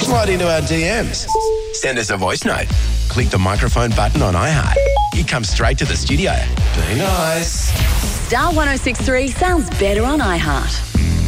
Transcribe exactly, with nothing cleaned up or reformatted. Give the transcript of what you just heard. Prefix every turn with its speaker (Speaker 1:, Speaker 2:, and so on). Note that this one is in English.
Speaker 1: slide into our D Ms. Send us a voice note. Click the microphone button on iHeart. It comes straight to the studio. Be nice.
Speaker 2: Star one oh six three sounds better on iHeart.